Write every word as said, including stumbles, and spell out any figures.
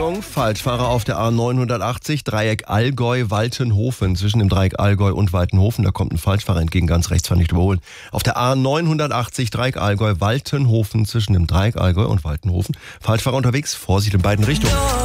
Achtung, Falschfahrer auf der A neunhundertachtzig, Dreieck Allgäu-Waltenhofen. Zwischen dem Dreieck Allgäu und Waltenhofen, da kommt ein Falschfahrer entgegen, ganz rechts, kann nicht überholen. Auf der A neunhundertachtzig, Dreieck Allgäu-Waltenhofen, zwischen dem Dreieck Allgäu und Waltenhofen. Falschfahrer unterwegs, Vorsicht in beiden Richtungen.